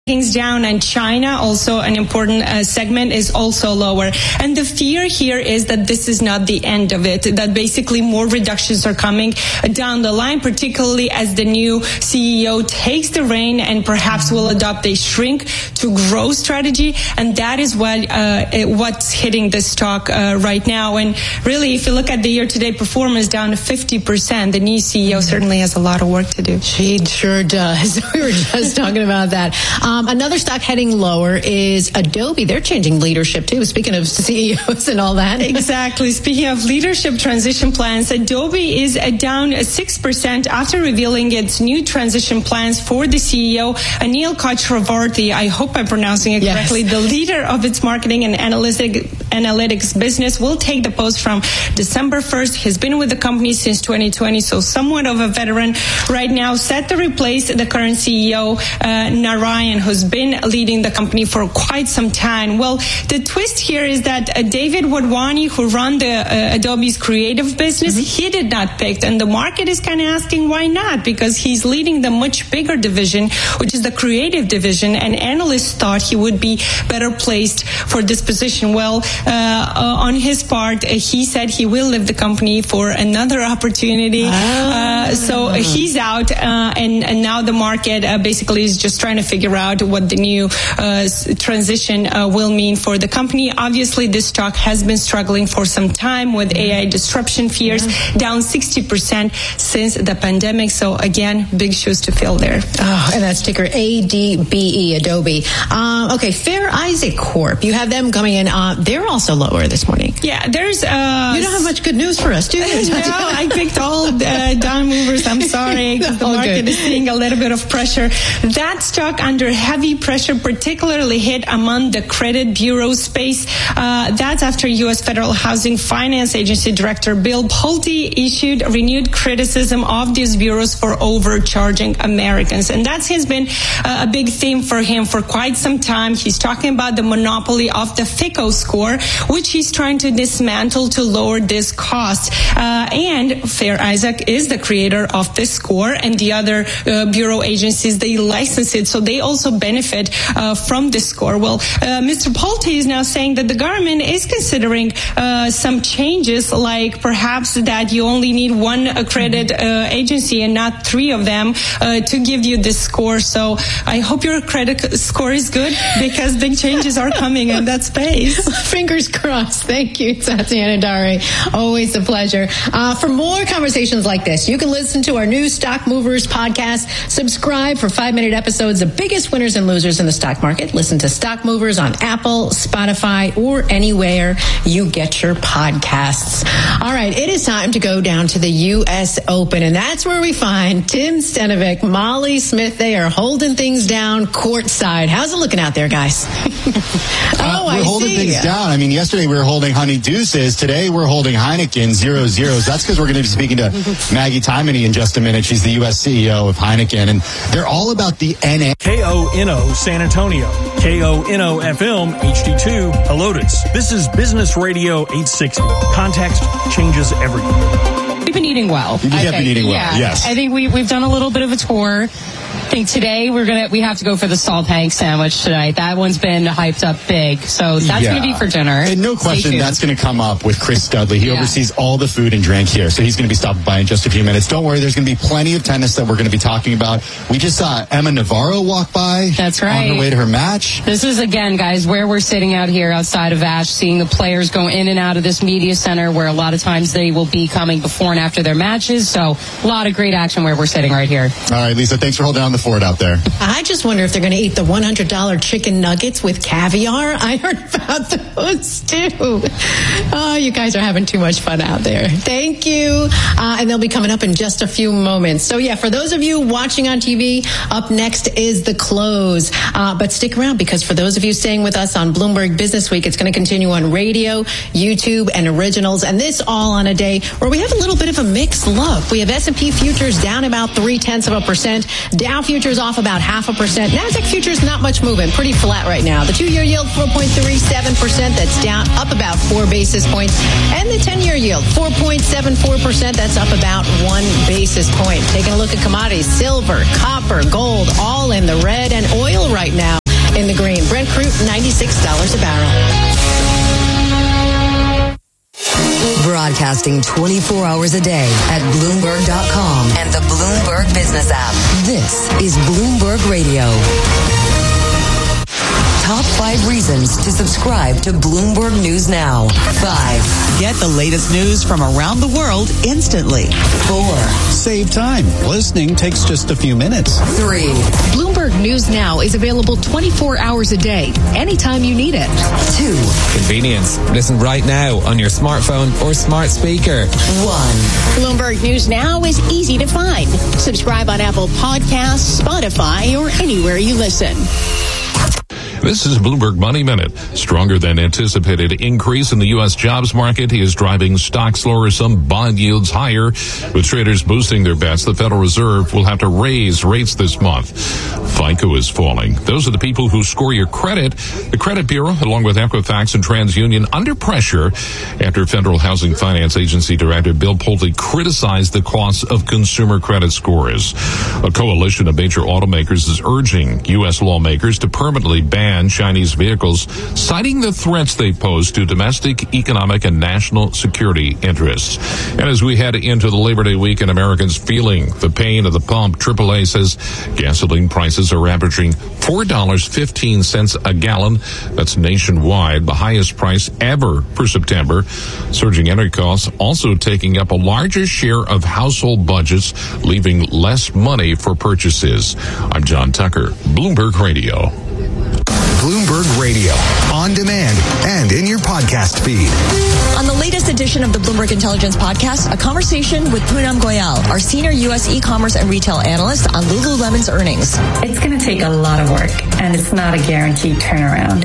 things down, and China, also an important segment, is also lower. And the fear here is that this is not the end of it, that basically more reductions are coming down the line, particularly as the new CEO takes the reign and perhaps will adopt a shrink to grow strategy. And that is what's hitting the stock right now. And really, if you look at the year-to-date performance, down to 50%, the new CEO certainly has a lot of work to do. She sure does. We were just talking about that. Another stock heading lower is Adobe. They're changing leadership too. Speaking of CEOs and all that. Exactly. Speaking of leadership transition plans, Adobe is down 6% after revealing its new transition plans for the CEO, Anil Chakravarthy. I hope I'm pronouncing it correctly. Yes. The leader of its marketing and analytics business will take the post from December 1st. He's been with the company since 2020, so somewhat of a veteran right now, set to replace the current CEO, Narayan, who's been leading the company for quite some time. Well, the twist here is that David Wadhwani, who run the Adobe's creative business, he did not pick, and the market is kind of asking why not, because he's leading the much bigger division, which is the creative division, and analysts thought he would be better placed for this position. Well, on his part, he said he will leave the company for another opportunity. So he's out, and now the market basically is just trying to figure out what the new transition will mean for the company. Obviously, this stock has been struggling for some time with AI disruption fears, down 60% since the pandemic. So again, big shoes to fill there. And that's ticker ADBE, Adobe. Okay, Fair Isaac Corp. You have them coming in. They're also lower this morning. Yeah, there's... you don't have much good news for us, do you? No, I picked all down movers. I'm sorry. The market is seeing a little bit of pressure. That stock under heavy pressure, particularly hit among the credit bureau space. That's after U.S. Federal Housing Finance Agency Director Bill Pulte issued renewed criticism of these bureaus for overcharging Americans. And that has been a big theme for him for quite some time. He's talking about the monopoly of the FICO score, which he's trying to dismantle to lower this cost. And Fair Isaac is the creator of this score, and the other bureau agencies, they license it, so they also benefit from this score. Well, Mr. Pulte is now saying that the government is considering some changes, like perhaps that you only need one credit agency and not three of them to give you this score. So I hope your credit score is good, because big changes are coming in that space. Fingers crossed. Thank you, Tatiana Dari. Always a pleasure. For more conversations like this, you can listen to our new Stock Movers podcast. Subscribe for 5-minute episodes, the biggest winners and losers in the stock market. Listen to Stock Movers on Apple, Spotify, or anywhere you get your podcasts. All right, it is time to go down to the U.S. Open, and that's where we find Tim Stenovic, Molly Smith. They are holding things down courtside. How's it looking out there, guys? We're holding things down. I mean, yesterday we were holding Honey Deuces. Today we're holding Heineken 0-0s. That's because we're going to be speaking to Maggie Tymony in just a minute. She's the U.S. CEO of Heineken, and they're all about the NA. KONO San Antonio, KONO FM HD2 Helotes. This is Business Radio 860. Context changes everything. We've been eating well. You have been eating well, yes. I think we've done a little bit of a tour. I think today we have to go for the salt tank sandwich tonight. That one's been hyped up big, so that's going to be for dinner. And no question, that's going to come up with Chris Studley. He oversees all the food and drink here, so he's going to be stopping by in just a few minutes. Don't worry, there's going to be plenty of tennis that we're going to be talking about. We just saw Emma Navarro walk by. That's right. On her way to her match. This is, again, guys, where we're sitting out here outside of Ash, seeing the players go in and out of this media center, where a lot of times they will be coming before and after their matches. So a lot of great action where we're sitting right here. All right, Lisa, thanks for holding on the fort out there. I just wonder if they're going to eat the $100 chicken nuggets with caviar. I heard about those too. Oh, you guys are having too much fun out there. Thank you. And they'll be coming up in just a few moments. So yeah, for those of you watching on TV, up next is the close. But stick around, because for those of you staying with us on Bloomberg Business Week, it's going to continue on radio, YouTube, and originals. And this all on a day where we have a little bit of a mixed look. We have S&P futures down about 0.3%. Dow futures futures off about 0.5%. NASDAQ futures not much movement, pretty flat right now. The 2-year yield 4.37%, that's down up about 4 basis points. And the 10-year yield 4.74%, that's up about 1 basis point. Taking a look at commodities, silver, copper, gold, all in the red, and oil right now in the green. Brent crude, $96 a barrel. Broadcasting 24 hours a day at Bloomberg.com and the Bloomberg Business app. This is Bloomberg Radio. Top 5 reasons to subscribe to Bloomberg News Now. 5. Get the latest news from around the world instantly. 4. Save time. Listening takes just a few minutes. 3. Bloomberg News Now is available 24 hours a day, anytime you need it. 2. Convenience. Listen right now on your smartphone or smart speaker. 1. Bloomberg News Now is easy to find. Subscribe on Apple Podcasts, Spotify, or anywhere you listen. This is Bloomberg Money Minute. Stronger than anticipated increase in the U.S. jobs market is driving stocks lower, some bond yields higher. With traders boosting their bets, the Federal Reserve will have to raise rates this month. FICO is falling. Those are the people who score your credit. The Credit Bureau, along with Equifax and TransUnion, under pressure after Federal Housing Finance Agency Director Bill Pulte criticized the cost of consumer credit scores. A coalition of major automakers is urging U.S. lawmakers to permanently ban Chinese vehicles, citing the threats they pose to domestic, economic, and national security interests. And as we head into the Labor Day weekend, Americans feeling the pain of the pump. AAA says gasoline prices are averaging $4.15 a gallon. That's nationwide, the highest price ever for September. Surging energy costs also taking up a larger share of household budgets, leaving less money for purchases. I'm John Tucker, Bloomberg Radio. Bloomberg Radio, on demand and in your podcast feed. On the latest edition of the Bloomberg Intelligence Podcast, a conversation with Poonam Goyal, our senior U.S. e-commerce and retail analyst on Lululemon's earnings. It's going to take a lot of work, and it's not a guaranteed turnaround.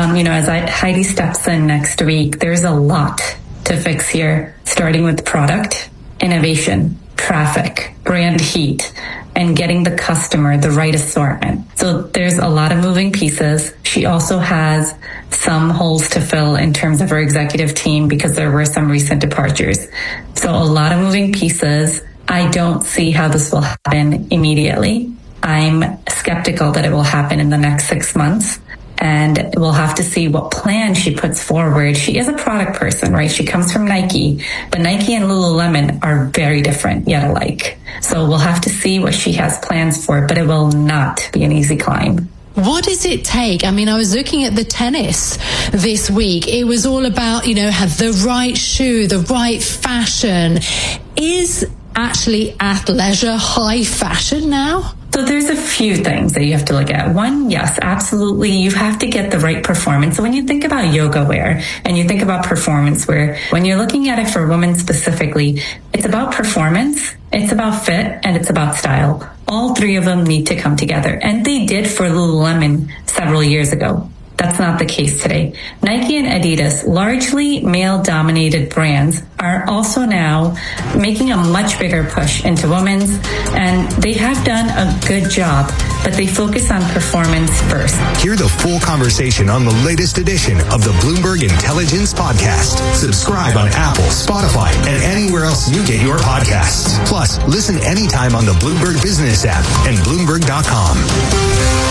As Heidi steps in next week, there's a lot to fix here, starting with product, innovation, traffic, brand heat, and getting the customer the right assortment. So there's a lot of moving pieces. She also has some holes to fill in terms of her executive team because there were some recent departures. So a lot of moving pieces. I don't see how this will happen immediately. I'm skeptical that it will happen in the next 6 months. And we'll have to see what plan she puts forward. She is a product person, right? She comes from Nike, but Nike and Lululemon are very different, yet alike. So we'll have to see what she has plans for, but it will not be an easy climb. What does it take? I mean, I was looking at the tennis this week. It was all about, have the right shoe, the right fashion. Is actually athleisure high fashion now? So there's a few things that you have to look at. One, yes, absolutely. You have to get the right performance. So when you think about yoga wear and you think about performance wear, when you're looking at it for women specifically, it's about performance, it's about fit, and it's about style. All three of them need to come together. And they did for Lululemon several years ago. That's not the case today. Nike and Adidas, largely male-dominated brands, are also now making a much bigger push into women's, and they have done a good job, but they focus on performance first. Hear the full conversation on the latest edition of the Bloomberg Intelligence Podcast. Subscribe on Apple, Spotify, and anywhere else you get your podcasts. Plus, listen anytime on the Bloomberg Business app and Bloomberg.com.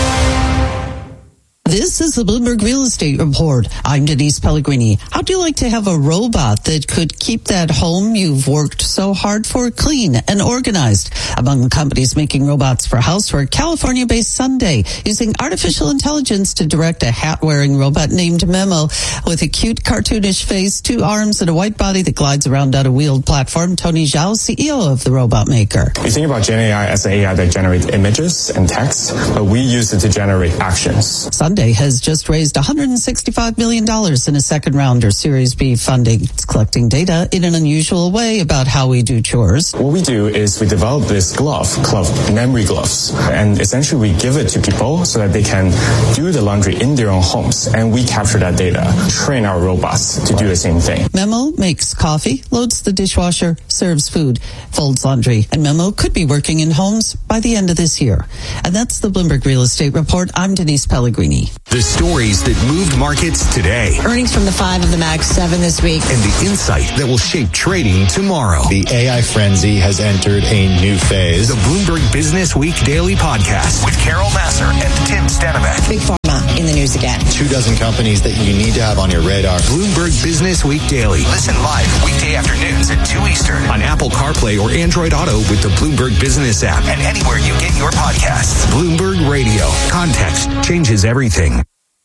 This is the Bloomberg Real Estate Report. I'm Denise Pellegrini. How'd you like to have a robot that could keep that home you've worked so hard for clean and organized? Among the companies making robots for housework, California-based Sunday, using artificial intelligence to direct a hat-wearing robot named Memo with a cute cartoonish face, 2 arms, and a white body that glides around on a wheeled platform. Tony Zhao, CEO of the robot maker. We think about Gen AI as an AI that generates images and text, but we use it to generate actions. Sunday Hyundai has just raised $165 million in a second round or Series B funding. It's collecting data in an unusual way about how we do chores. What we do is we develop this glove called memory gloves, and essentially we give it to people so that they can do the laundry in their own homes, and we capture that data, train our robots to do the same thing. Memo makes coffee, loads the dishwasher, serves food, folds laundry, and Memo could be working in homes by the end of this year. And that's the Bloomberg Real Estate Report. I'm Denise Pellegrini. The stories that moved markets today. Earnings from the 5 of the Mag 7 this week. And the insight that will shape trading tomorrow. The AI frenzy has entered a new phase. The Bloomberg Business Week Daily Podcast with Carol Massar and Tim Stenivek. Big Pharma in the news again. 24 companies that you need to have on your radar. Bloomberg Business Week Daily. Listen live weekday afternoons at 2 Eastern on Apple CarPlay or Android Auto with the Bloomberg Business app and anywhere you get your podcasts. Bloomberg Radio. Context changes everything.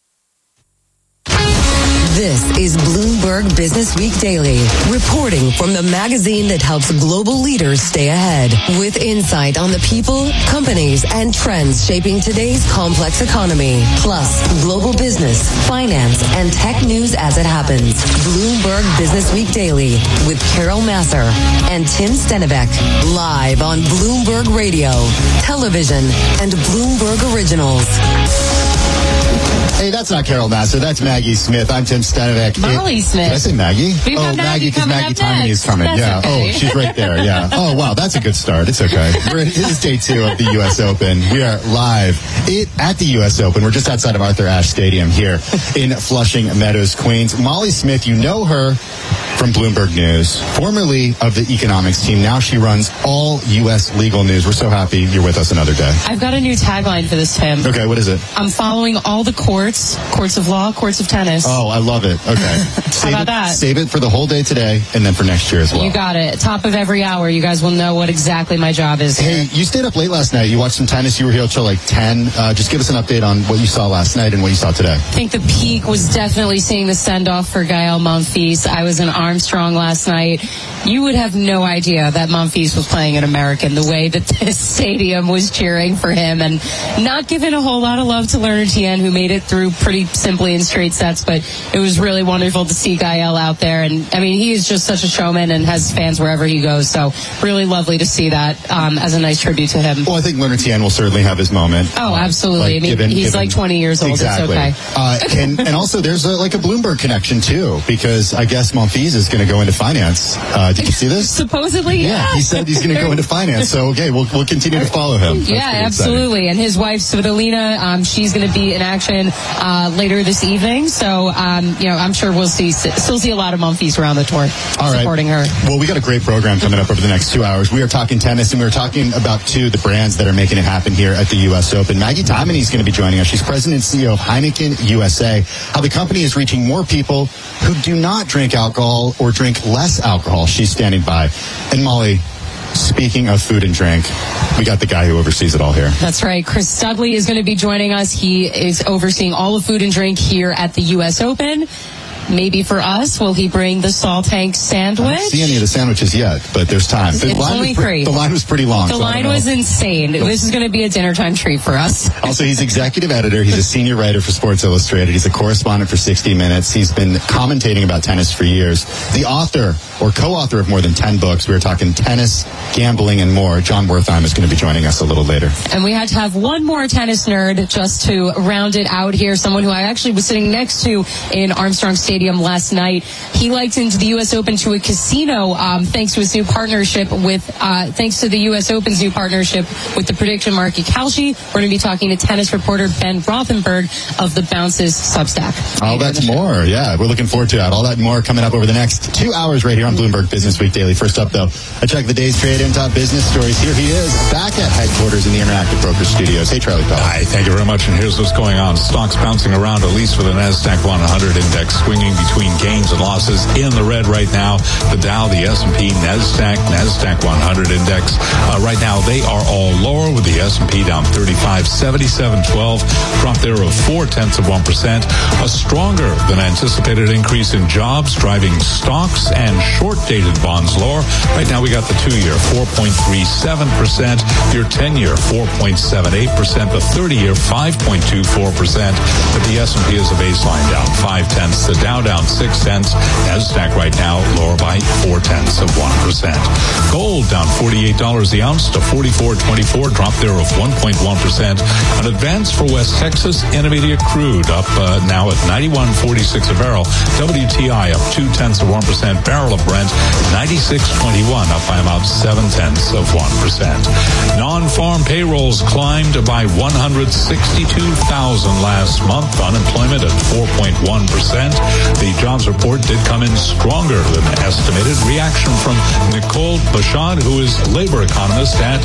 This is Bloomberg Business Week Daily, reporting from the magazine that helps global leaders stay ahead, with insight on the people, companies, and trends shaping today's complex economy, plus global business, finance, and tech news as it happens. Bloomberg Business Week Daily with Carol Massar and Tim Stenivek, live on Bloomberg Radio, television, and Bloomberg Originals. Hey, that's not Carol Massar. That's Maggie Smith. I'm Tim Stenivek. Molly Smith. Did I say Maggie? We've got Maggie, because Maggie Timing is coming. That's yeah. okay. Oh, she's right there. Yeah. Oh, wow. That's a good start. It's okay. It is day 2 of the U.S. Open. We are live at the U.S. Open. We're just outside of Arthur Ashe Stadium here in Flushing Meadows, Queens. Molly Smith, you know her from Bloomberg News, formerly of the economics team. Now she runs all U.S. legal news. We're so happy you're with us another day. I've got a new tagline for this, Tim. Okay, what is it? I'm following all the courts of law, courts of tennis. Oh, I love it. Okay. How about that? Save it for the whole day today and then for next year as well. You got it. Top of every hour, you guys will know what exactly my job is. Hey, you stayed up late last night. You watched some tennis. You were here till like 10. Just give us an update on what you saw last night and what you saw today. I think the peak was definitely seeing the send-off for Gael Monfils. I was in Armstrong last night. You would have no idea that Monfils was playing an American, the way that this stadium was cheering for him, and not giving a whole lot of love to Lerner Tien, who made it through pretty simply in straight sets, but it was really wonderful to see Gael out there. And I mean, he is just such a showman and has fans wherever he goes, so really lovely to see that as a nice tribute to him. Well, I think Lerner Tien will certainly have his moment. Oh, absolutely. Like, he's like 20 years old. Exactly. It's okay. And also there's a Bloomberg connection too, because I guess Monfils is going to go into finance. Did you see this? Supposedly, yeah. He said he's going to go into finance, so okay, we'll continue to follow him. That's absolutely. And his wife Svitolina, she's going to be in action later this evening, so I'm sure we'll still see a lot of Monfils around the tour supporting her. Well, we got a great program coming up over the next 2 hours. We are talking tennis, and we are talking about the brands that are making it happen here at the U.S. Open. Maggie Timony is going to be joining us. She's president and CEO of Heineken USA. How the company is reaching more people who do not drink alcohol or drink less alcohol. She's standing by. And Molly, speaking of food and drink, we got the guy who oversees it all here. That's right. Chris Studley is going to be joining us. He is overseeing all of food and drink here at the U.S. Open. Maybe for us, will he bring the Salt Tank sandwich? I don't see any of the sandwiches yet, but there's time. It's only 3. The line was pretty long. The line was insane. This is going to be a dinner time treat for us. Also, he's executive editor. He's a senior writer for Sports Illustrated. He's a correspondent for 60 Minutes. He's been commentating about tennis for years. The author or co-author of more than 10 books. We were talking tennis, gambling, and more. John Wertheim is going to be joining us a little later. And we had to have one more tennis nerd just to round it out here. Someone who I actually was sitting next to in Armstrong Stadium last night. He likened the U.S. Open to a casino thanks to his new partnership with, thanks to the U.S. Open's new partnership with the prediction market Kalshi. We're going to be talking to tennis reporter Ben Rothenberg of the Bounces Substack. All that's more. Yeah, we're looking forward to that. All that and more coming up over the next 2 hours right here on Bloomberg Business Week Daily. First up, though, I check the day's trade and top business stories. Here he is, back at headquarters in the Interactive Brokers Studios. Hey, Charlie Pell. Hi, thank you very much. And here's what's going on. Stocks bouncing around, at least for the NASDAQ 100 index, swinging alternating between gains and losses. In the red right now, the Dow, the S&P, NASDAQ 100 index. Right now, they are all lower, with the S&P down 35, 77.12, drop there of 0.4%. A stronger than anticipated increase in jobs, driving stocks and short-dated bonds lower. Right now, we got the 2-year 4.37%, your 10-year 4.78%, the 30-year 5.24%. But the S&P is a baseline down 0.5. The Dow down 0.6. NASDAQ right now lower by 0.4%. Gold down $48 the ounce to $44.24, drop there of 1.1%. An advance for West Texas Intermediate crude up now at 91.46 a barrel. WTI up 0.2%. Barrel of Brent 96.21, up by about 0.7%. Non-farm payrolls climbed by 162,000 last month. Unemployment at 4.1%. The jobs report did come in stronger than estimated. Reaction from Nicole Bashad, who is labor economist at